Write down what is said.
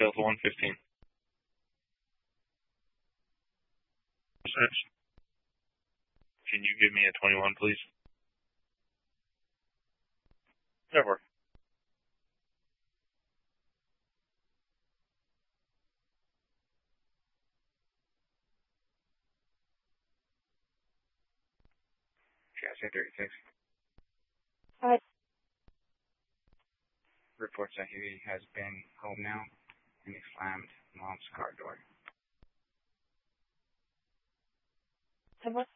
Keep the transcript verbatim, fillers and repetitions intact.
Delta one fifteen. Can you give me a twenty-one, please? Never. Chassis thirty-six. Hi. Reports that he has been home now, and he slammed mom's car door. Have